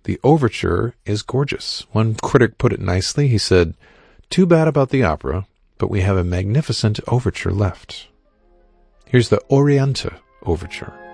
The overture is gorgeous. One critic put it nicely. He said, "Too bad about the opera, but we have a magnificent overture left." Here's the Oriente Overture.